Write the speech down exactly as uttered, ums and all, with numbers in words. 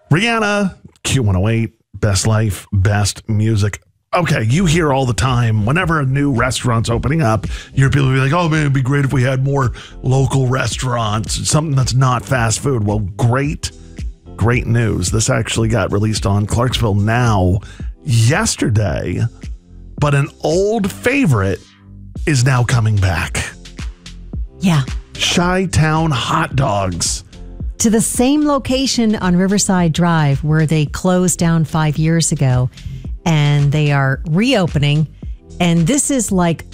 Rihanna, Q one oh eight, Best Life, Best Music. Okay, you hear all the time, whenever a new restaurant's opening up, you hear people be like, oh man, it'd be great if we had more local restaurants, something that's not fast food. Well, great, great news. This actually got released on Clarksville Now yesterday, but an old favorite is now coming back. Yeah. Chi-Town Hot Dogs. To the same location on Riverside Drive where they closed down five years ago, and they are reopening. And this is like